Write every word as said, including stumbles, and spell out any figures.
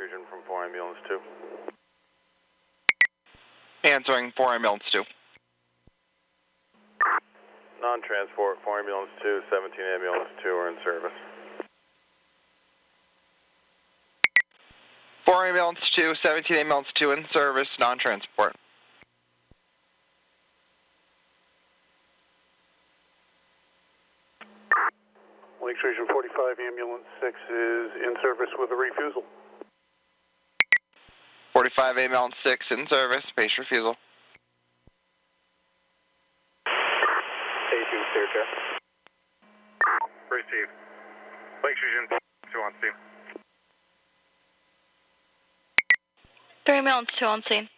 Fusion from four Ambulance two. Answering four Ambulance two. Non-transport, four Ambulance two, seventeen Ambulance two are in service. four Ambulance two, seventeen Ambulance two in service, non-transport. Lake Station forty-five, Ambulance six is in service with a refusal. forty-five Ambulance six in service, base refusal. A two, clear check. Receive. Lake Station two on scene. three Ambulance two on scene.